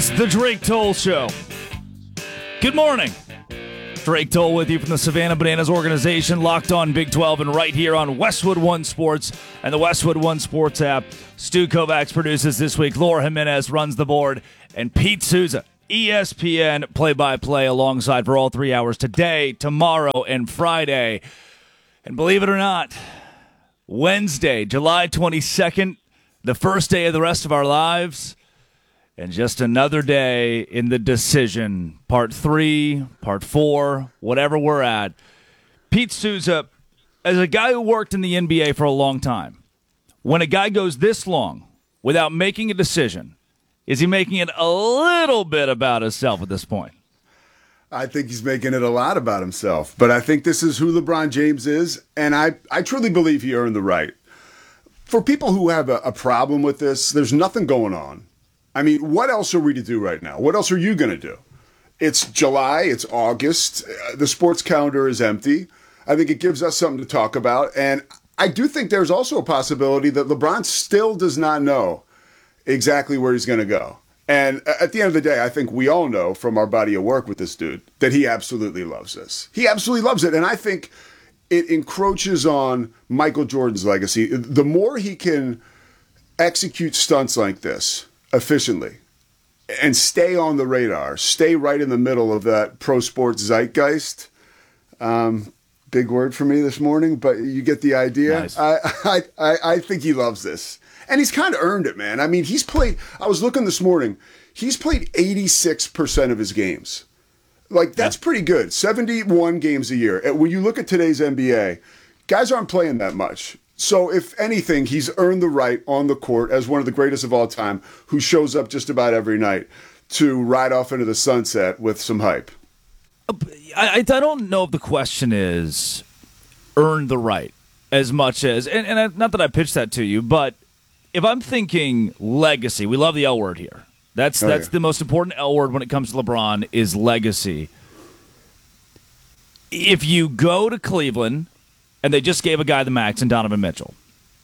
is the Drake Toll Show. Good morning. Drake Toll with you from the Savannah Bananas organization, locked on Big 12 and right here on Westwood One Sports and the Westwood One Sports app. Stu Kovacs produces this week. Laura Jimenez runs the board. And Pete Souza, ESPN play-by-play alongside for all 3 hours today, tomorrow, and Friday. And believe it or not, Wednesday, July 22nd, the first day of the rest of our lives. And just another day in the decision, part 3, part 4, whatever we're at. Pete Souza, as a guy who worked in the NBA for a long time, when a guy goes this long without making a decision, is he making it a little bit about himself at this point? I think he's making it a lot about himself. But I think this is who LeBron James is, and I truly believe he earned the right. For people who have a problem with this, there's nothing going on. I mean, what else are we to do right now? What else are you going to do? It's July, it's August, the sports calendar is empty. I think it gives us something to talk about. And I do think there's also a possibility that LeBron still does not know exactly where he's going to go. And at the end of the day, I think we all know from our body of work with this dude that he absolutely loves this. He absolutely loves it. And I think it encroaches on Michael Jordan's legacy. The more he can execute stunts like this efficiently and stay on the radar, stay right in the middle of that pro sports zeitgeist. Big word for me this morning, but you get the idea. Nice. I think he loves this. And he's kind of earned it, man. I mean, he's played, I was looking this morning, he's played 86% of his games. Like, that's pretty good. 71 games a year. And when you look at today's NBA, guys aren't playing that much. So, if anything, he's earned the right on the court as one of the greatest of all time who shows up just about every night to ride off into the sunset with some hype. I don't know if the question is earn the right as much as, and not that I pitched that to you, but if I'm thinking legacy, we love the L word here. That's the most important L word when it comes to LeBron is legacy. If you go to Cleveland and they just gave a guy the max in Donovan Mitchell,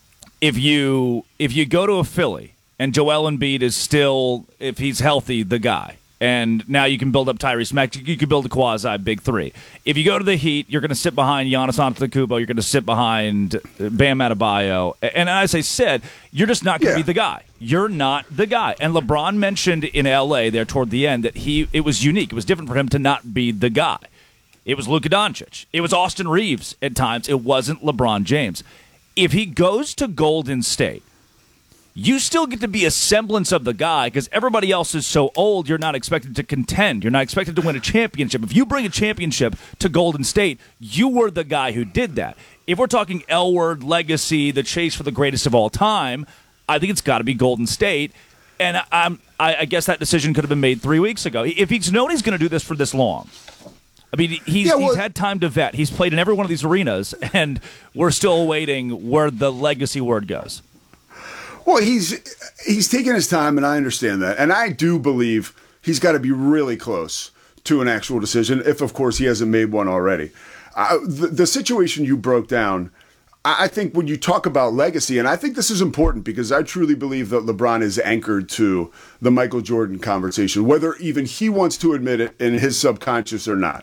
if you go to a Philly and Joel Embiid is still, if he's healthy, the guy, and now you can build up Tyrese Maxey, you can build a quasi big three. If you go to the Heat, you're going to sit behind Giannis Antetokounmpo, you're going to sit behind Bam Adebayo, and as I said, you're just not going to be the guy. You're not the guy. And LeBron mentioned in L.A. there toward the end that it was unique. It was different for him to not be the guy. It was Luka Doncic. It was Austin Reeves at times. It wasn't LeBron James. If he goes to Golden State, you still get to be a semblance of the guy because everybody else is so old, you're not expected to contend. You're not expected to win a championship. If you bring a championship to Golden State, you were the guy who did that. If we're talking L-word, legacy, the chase for the greatest of all time, I think it's got to be Golden State. And I guess that decision could have been made 3 weeks ago. If he's known he's going to do this for this long, I mean, he's had time to vet. He's played in every one of these arenas, and we're still waiting where the legacy word goes. Well, he's taking his time, and I understand that. And I do believe he's got to be really close to an actual decision, if, of course, he hasn't made one already. The situation you broke down, I think when you talk about legacy, and I think this is important because I truly believe that LeBron is anchored to the Michael Jordan conversation, whether even he wants to admit it in his subconscious or not.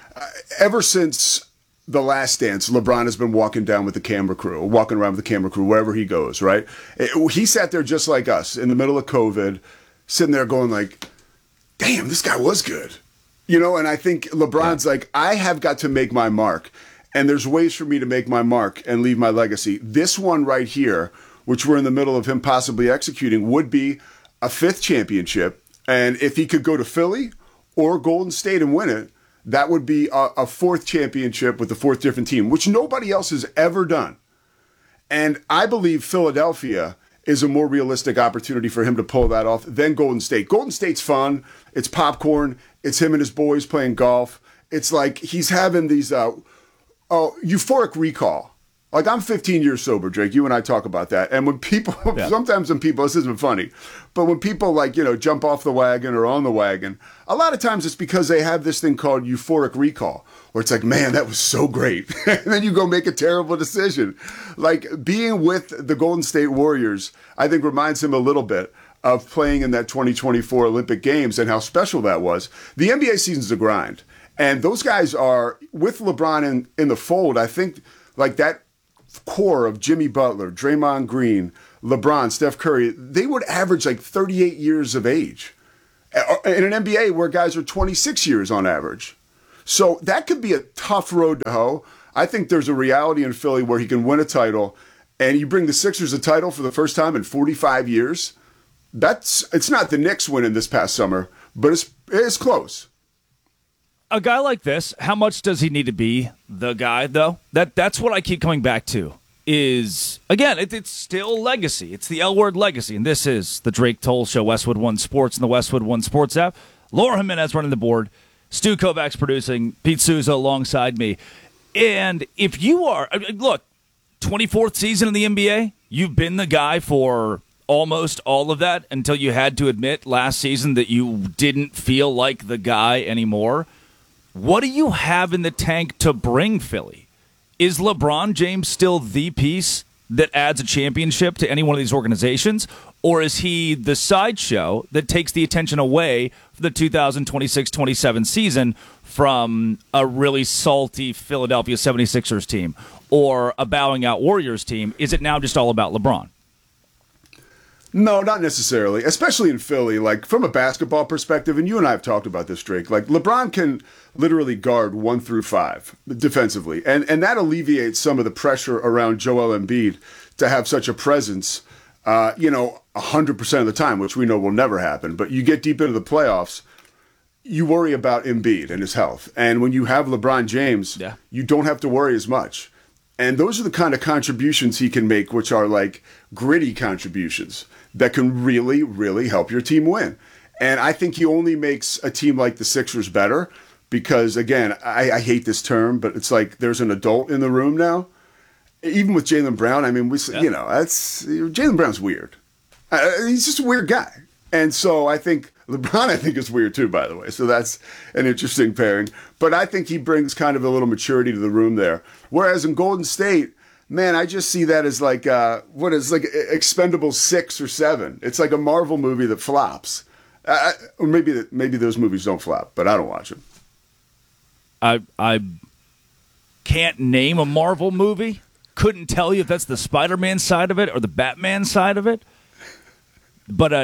Ever since The Last Dance, LeBron has been walking around with the camera crew wherever he goes, right? He sat there just like us in the middle of COVID, sitting there going like, damn, this guy was good. You know, and I think LeBron's like, I have got to make my mark. And there's ways for me to make my mark and leave my legacy. This one right here, which we're in the middle of him possibly executing, would be a 5th championship. And if he could go to Philly or Golden State and win it, that would be a 4th championship with the 4th different team, which nobody else has ever done. And I believe Philadelphia is a more realistic opportunity for him to pull that off than Golden State. Golden State's fun. It's popcorn. It's him and his boys playing golf. It's like he's having these euphoric recall. Like, I'm 15 years sober, Drake. You and I talk about that. And when people, sometimes when people, this isn't funny, but when people like, you know, jump off the wagon or on the wagon, a lot of times it's because they have this thing called euphoric recall, where it's like, man, that was so great. And then you go make a terrible decision. Like, being with the Golden State Warriors, I think reminds him a little bit of playing in that 2024 Olympic Games and how special that was. The NBA season's a grind. And those guys are, with LeBron in the fold, I think like that core of Jimmy Butler, Draymond Green, LeBron, Steph Curry, they would average like 38 years of age in an NBA where guys are 26 years on average. So that could be a tough road to hoe. I think there's a reality in Philly where he can win a title, and you bring the Sixers a title for the first time in 45 years. It's not the Knicks winning this past summer, but it's close. A guy like this, how much does he need to be the guy, though? That's what I keep coming back to. Is, again, it's still legacy. It's the L word, legacy. And this is the Drake Toll Show, Westwood One Sports, and the Westwood One Sports app. Laura Jimenez running the board. Stu Kovacs producing. Pete Souza alongside me. And if you are, look, 24th season in the NBA, you've been the guy for almost all of that until you had to admit last season that you didn't feel like the guy anymore. What do you have in the tank to bring Philly? Is LeBron James still the piece that adds a championship to any one of these organizations? Or is he the sideshow that takes the attention away for the 2026-27 season from a really salty Philadelphia 76ers team or a bowing out Warriors team? Is it now just all about LeBron? No, not necessarily, especially in Philly. Like, from a basketball perspective, and you and I have talked about this, Drake, like, LeBron can literally guard 1 through 5 defensively, and that alleviates some of the pressure around Joel Embiid to have such a presence, 100% of the time, which we know will never happen. But you get deep into the playoffs, you worry about Embiid and his health. And when you have LeBron James, you don't have to worry as much. And those are the kind of contributions he can make, which are like gritty contributions that can really, really help your team win. And I think he only makes a team like the Sixers better because, again, I hate this term, but it's like there's an adult in the room now. Even with Jaylen Brown, I mean, Jaylen Brown's weird. He's just a weird guy. And so I think LeBron, is weird too, by the way. So that's an interesting pairing. But I think he brings kind of a little maturity to the room there. Whereas in Golden State, man, I just see that as like, like Expendables 6 or 7. It's like a Marvel movie that flops. Or maybe those movies don't flop, but I don't watch them. I can't name a Marvel movie. Couldn't tell you if that's the Spider-Man side of it or the Batman side of it. But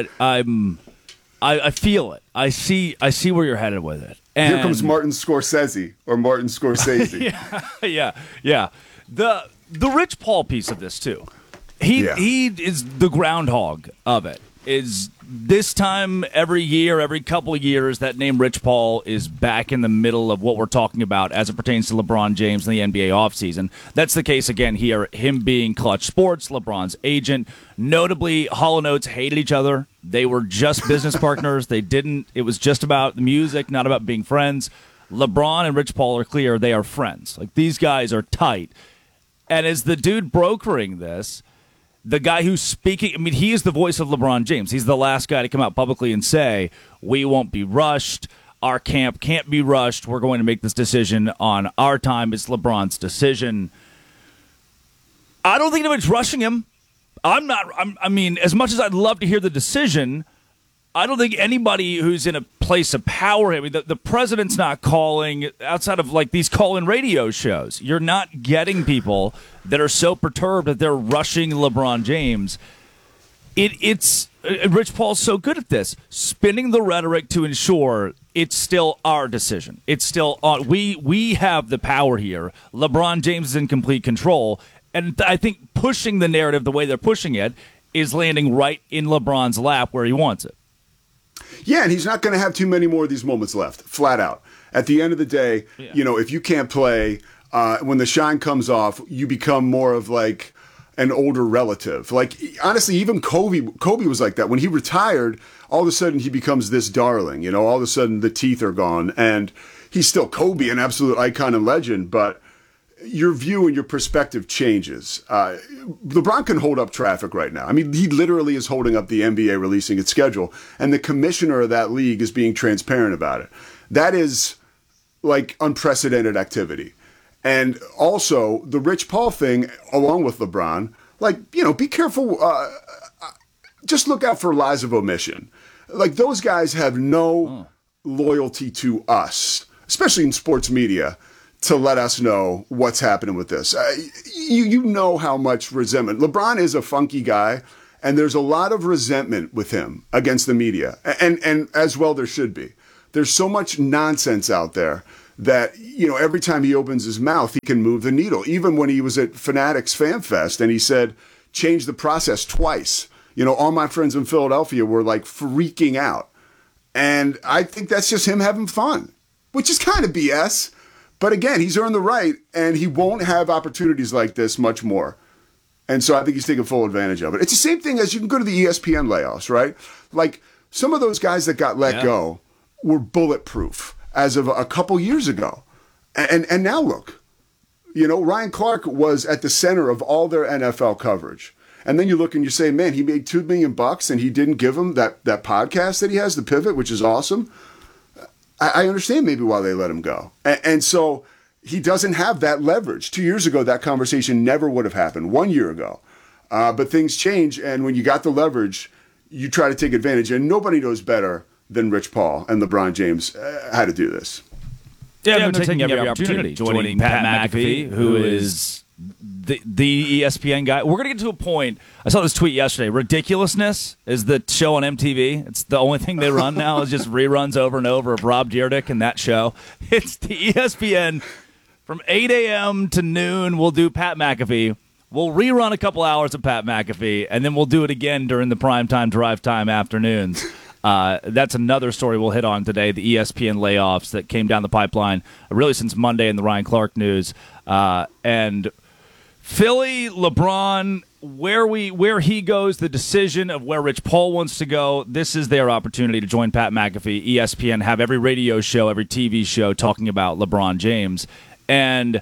I feel it. I see where you're headed with it. And here comes Martin Scorsese or Martin Scorsese. yeah. The Rich Paul piece of this too. He is the groundhog of it. Is this time every year, every couple of years, that name Rich Paul is back in the middle of what we're talking about as it pertains to LeBron James and the NBA offseason. That's the case again here, him being Clutch Sports, LeBron's agent. Notably, Hall & Oates hated each other. They were just business partners. It was just about the music, not about being friends. LeBron and Rich Paul are clear they are friends. Like, these guys are tight. And as the dude brokering this, the guy who's speaking, I mean, he is the voice of LeBron James. He's the last guy to come out publicly and say, we won't be rushed. Our camp can't be rushed. We're going to make this decision on our time. It's LeBron's decision. I don't think anybody's rushing him. I mean, as much as I'd love to hear the decision, I don't think anybody who's in a place of power, I mean, the president's not calling outside of like these call-in radio shows. You're not getting people that are so perturbed that they're rushing LeBron James. It's Rich Paul's so good at this, spinning the rhetoric to ensure it's still our decision. It's still we have the power here. LeBron James is in complete control, and I think pushing the narrative the way they're pushing it is landing right in LeBron's lap where he wants it. Yeah, and he's not going to have too many more of these moments left, flat out. At the end of the day, if you can't play, when the shine comes off, you become more of like an older relative. Like, honestly, even Kobe was like that. When he retired, all of a sudden he becomes this darling. All of a sudden the teeth are gone. And he's still Kobe, an absolute icon and legend, but your view and your perspective changes. LeBron can hold up traffic right now. I mean, he literally is holding up the NBA releasing its schedule, and the commissioner of that league is being transparent about it. That is like unprecedented activity. And also the Rich Paul thing, along with LeBron, like, be careful. just look out for lies of omission. Like, those guys have no loyalty to us, especially in sports media, to let us know what's happening with this. You know how much resentment. LeBron is a funky guy, and there's a lot of resentment with him against the media. And as well there should be. There's so much nonsense out there that, every time he opens his mouth, he can move the needle. Even when he was at Fanatics Fan Fest and he said, change the process twice. All my friends in Philadelphia were like freaking out. And I think that's just him having fun, which is kind of BS. But again, he's earned the right, and he won't have opportunities like this much more. And so I think he's taking full advantage of it. It's the same thing as you can go to the ESPN layoffs, right? Like, some of those guys that got let go were bulletproof as of a couple years ago. And now look, Ryan Clark was at the center of all their NFL coverage. And then you look and you say, man, he made $2 million and he didn't give him that podcast that he has, The Pivot, which is awesome. I understand maybe why they let him go. And so he doesn't have that leverage. 2 years ago, that conversation never would have happened. 1 year ago. But things change, and when you got the leverage, you try to take advantage. And nobody knows better than Rich Paul and LeBron James how to do this. Yeah, they're taking every opportunity. Joining Pat McAfee, who is the ESPN guy. We're going to get to a point. I saw this tweet yesterday. Ridiculousness is the show on MTV. It's the only thing they run now is just reruns over and over of Rob Dyrdek and that show. It's the ESPN from 8 a.m. to noon. We'll do Pat McAfee. We'll rerun a couple hours of Pat McAfee, and then we'll do it again during the primetime drive time afternoons. That's another story we'll hit on today, the ESPN layoffs that came down the pipeline really since Monday in the Ryan Clark news. And Philly, LeBron, where he goes, the decision of where Rich Paul wants to go, this is their opportunity to join Pat McAfee, ESPN, have every radio show, every TV show talking about LeBron James. And,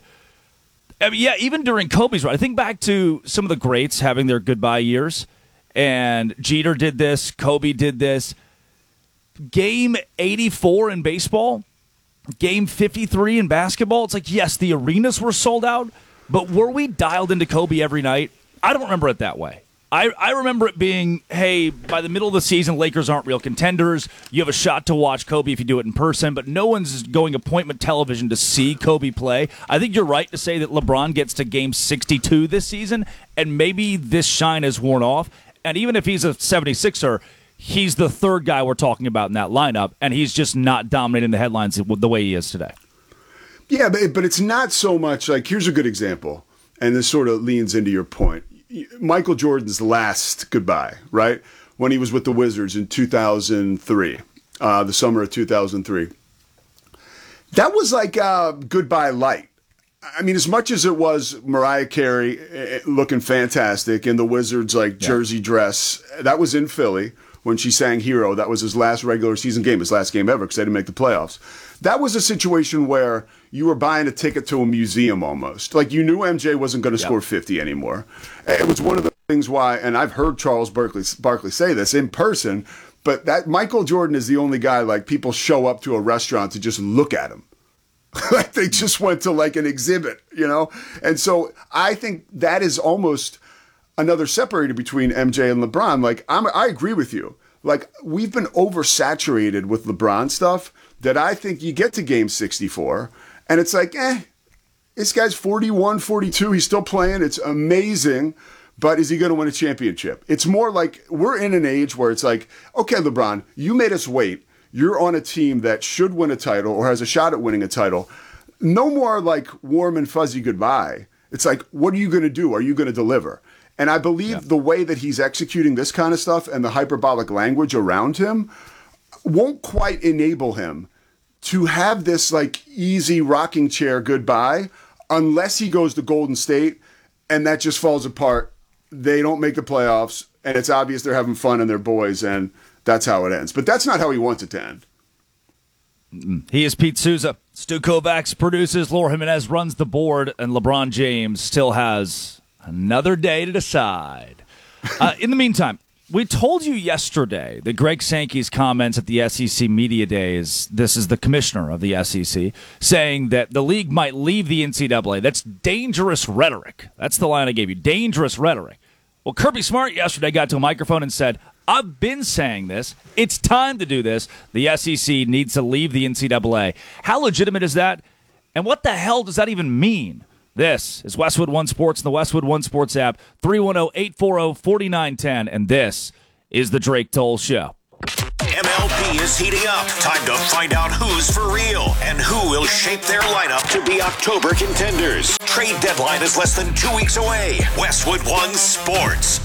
even during Kobe's run, I think back to some of the greats having their goodbye years, and Jeter did this, Kobe did this. Game 84 in baseball, Game 53 in basketball, it's like, yes, the arenas were sold out, but were we dialed into Kobe every night? I don't remember it that way. I remember it being, hey, by the middle of the season, Lakers aren't real contenders. You have a shot to watch Kobe if you do it in person, but no one's going appointment television to see Kobe play. I think you're right to say that LeBron gets to Game 62 this season, and maybe this shine has worn off. And even if he's a 76er, he's the third guy we're talking about in that lineup, and he's just not dominating the headlines the way he is today. Yeah, but it's not so much like, here's a good example, and this sort of leans into your point. Michael Jordan's last goodbye, right? When he was with the Wizards in 2003, the summer of 2003. That was like goodbye light. I mean, as much as it was Mariah Carey looking fantastic in the Wizards jersey dress, that was in Philly when she sang Hero. That was his last regular season game, his last game ever, because they didn't make the playoffs. That was a situation where you were buying a ticket to a museum almost. Like, you knew MJ wasn't going to score 50 anymore. It was one of the things why, and I've heard Charles Barkley say this in person, but that Michael Jordan is the only guy, like, people show up to a restaurant to just look at him. Like, they just went to like an exhibit, And so I think that is almost another separator between MJ and LeBron. Like, I agree with you. Like, we've been oversaturated with LeBron stuff that I think you get to Game 64 and it's like, this guy's 41, 42. He's still playing. It's amazing. But is he going to win a championship? It's more like we're in an age where it's like, okay, LeBron, you made us wait. You're on a team that should win a title or has a shot at winning a title. No more like warm and fuzzy goodbye. It's like, what are you going to do? Are you going to deliver? And I believe the way that he's executing this kind of stuff and the hyperbolic language around him won't quite enable him to have this like easy rocking chair goodbye unless he goes to Golden State and that just falls apart. They don't make the playoffs and it's obvious they're having fun and they're boys and that's how it ends. But that's not how he wants it to end. He is Pete Souza. Stu Kovacs produces. Laura Jimenez runs the board. And LeBron James still has another day to decide. In the meantime, we told you yesterday that Greg Sankey's comments at the SEC Media Days, this is the commissioner of the SEC, saying that the league might leave the NCAA. That's dangerous rhetoric. That's the line I gave you. Dangerous rhetoric. Well, Kirby Smart yesterday got to a microphone and said, I've been saying this. It's time to do this. The SEC needs to leave the NCAA. How legitimate is that? And what the hell does that even mean? This is Westwood One Sports and the Westwood One Sports app, 310-840-4910, and this is the Drake Toll Show. MLB is heating up. Time to find out who's for real and who will shape their lineup to be October contenders. Trade deadline is less than 2 weeks away. Westwood One Sports.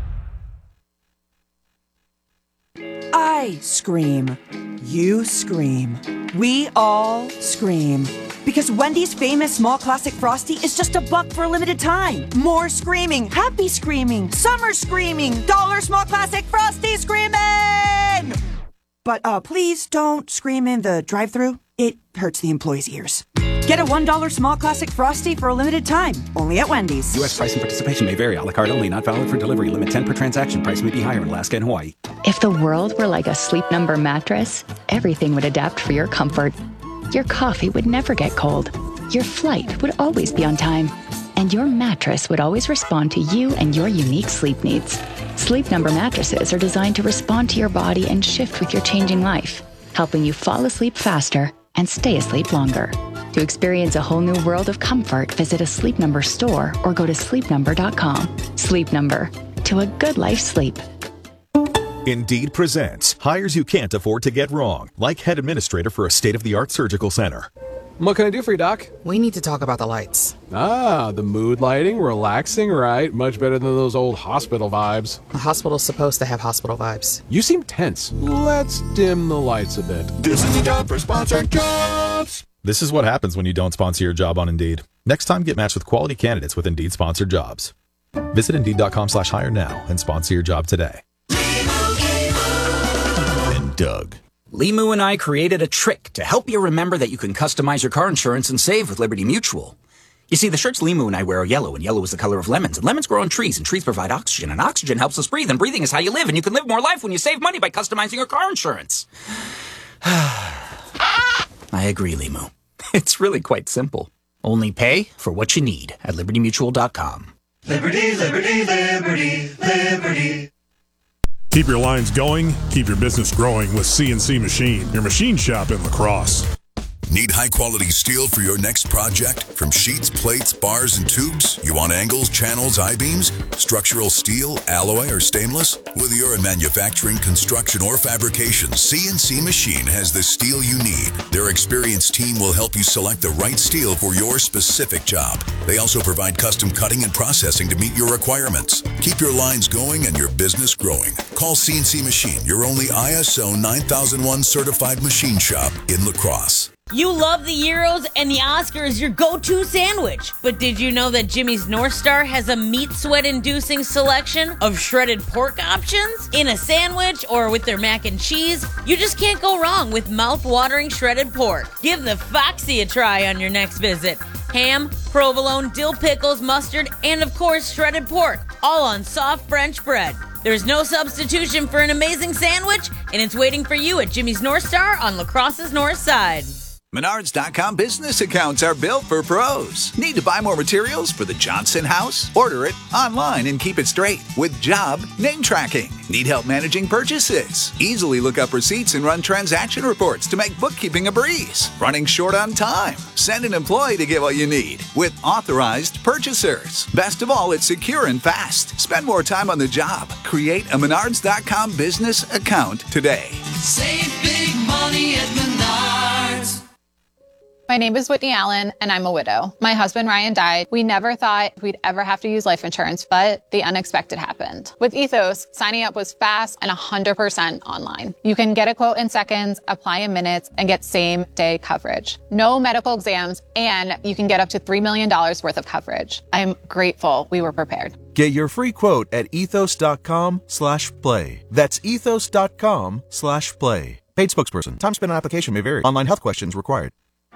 I scream. You scream. We all scream. Because Wendy's famous small classic Frosty is just $1 for a limited time. More screaming, happy screaming, summer screaming, dollar small classic Frosty screaming! But please don't scream in the drive-thru. It hurts the employees' ears. Get a $1 small classic Frosty for a limited time, only at Wendy's. U.S. price and participation may vary. A la carte only, not valid for delivery. Limit 10 per transaction. Price may be higher in Alaska and Hawaii. If the world were like a Sleep Number mattress, everything would adapt for your comfort. Your coffee would never get cold. Your flight would always be on time. And your mattress would always respond to you and your unique sleep needs. Sleep Number mattresses are designed to respond to your body and shift with your changing life, helping you fall asleep faster and stay asleep longer. To experience a whole new world of comfort, visit a Sleep Number store or go to sleepnumber.com. Sleep Number. To a good life sleep. Indeed presents hires you can't afford to get wrong, like head administrator for a state-of-the-art surgical center. What can I do for you, Doc? We need to talk about the lights. Ah, the mood lighting, relaxing, right? Much better than those old hospital vibes. A hospital's supposed to have hospital vibes. You seem tense. Let's dim the lights a bit. This is the job for sponsored jobs. This is what happens when you don't sponsor your job on Indeed. Next time, get matched with quality candidates with Indeed sponsored jobs. Visit Indeed.com/hire now and sponsor your job today. And Doug. Limu and I created a trick to help you remember that you can customize your car insurance and save with Liberty Mutual. You see, the shirts Limu and I wear are yellow, and yellow is the color of lemons. And lemons grow on trees, and trees provide oxygen, and oxygen helps us breathe, and breathing is how you live, and you can live more life when you save money by customizing your car insurance. I agree, Limu. It's really quite simple. Only pay for what you need at libertymutual.com. Liberty, liberty, liberty, liberty. Keep your lines going, keep your business growing with CNC Machine, your machine shop in La Crosse. Need high-quality steel for your next project? From sheets, plates, bars, and tubes? You want angles, channels, I-beams? Structural steel, alloy, or stainless? Whether you're in manufacturing, construction, or fabrication, CNC Machine has the steel you need. Their experienced team will help you select the right steel for your specific job. They also provide custom cutting and processing to meet your requirements. Keep your lines going and your business growing. Call CNC Machine, your only ISO 9001 certified machine shop in La Crosse. You love the Euros and the Oscars, your go-to sandwich. But did you know that Jimmy's North Star has a meat sweat-inducing selection of shredded pork options? In a sandwich or with their mac and cheese, you just can't go wrong with mouth-watering shredded pork. Give the Foxy a try on your next visit. Ham, provolone, dill pickles, mustard, and of course shredded pork, all on soft French bread. There's no substitution for an amazing sandwich, and it's waiting for you at Jimmy's North Star on La Crosse's North Side. Menards.com business accounts are built for pros. Need to buy more materials for the Johnson house? Order it online and keep it straight with job name tracking. Need help managing purchases? Easily look up receipts and run transaction reports to make bookkeeping a breeze. Running short on time? Send an employee to get what you need with authorized purchasers. Best of all, it's secure and fast. Spend more time on the job. Create a Menards.com business account today. Save big money at Menards. My name is Whitney Allen, and I'm a widow. My husband, Ryan, died. We never thought we'd ever have to use life insurance, but the unexpected happened. With Ethos, signing up was fast and 100% online. You can get a quote in seconds, apply in minutes, and get same-day coverage. No medical exams, and you can get up to $3 million worth of coverage. I'm grateful we were prepared. Get your free quote at ethos.com/play. That's ethos.com/play. Paid spokesperson. Time spent on application may vary. Online health questions required.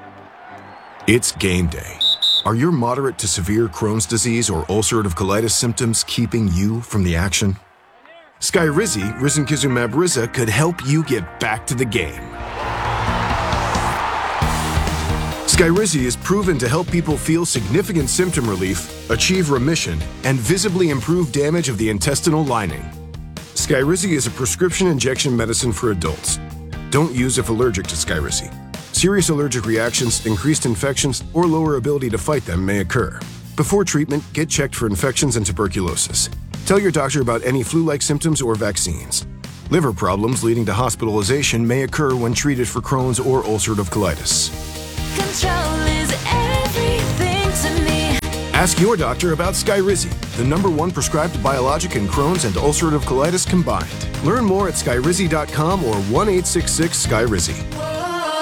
It's game day. Are your moderate to severe Crohn's disease or ulcerative colitis symptoms keeping you from the action? Skyrizi, risankizumab Riza, could help you get back to the game. Skyrizi is proven to help people feel significant symptom relief, achieve remission, and visibly improve damage of the intestinal lining. Skyrizi is a prescription injection medicine for adults. Don't use if allergic to Skyrizi. Serious allergic reactions, increased infections, or lower ability to fight them may occur. Before treatment, get checked for infections and tuberculosis. Tell your doctor about any flu-like symptoms or vaccines. Liver problems leading to hospitalization may occur when treated for Crohn's or ulcerative colitis. Control is everything to me. Ask your doctor about Skyrizi, the #1 prescribed biologic in Crohn's and ulcerative colitis combined. Learn more at skyrizi.com or 1-866-SKYRIZI.